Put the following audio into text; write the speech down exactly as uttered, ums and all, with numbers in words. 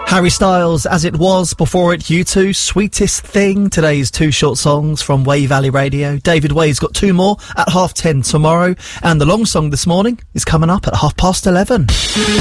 Harry Styles, As It Was, before it U two, Sweetest Thing. Today's two short songs from Way Valley Radio. David Way's got two more at half ten tomorrow, and the long song this morning is coming up at half past eleven.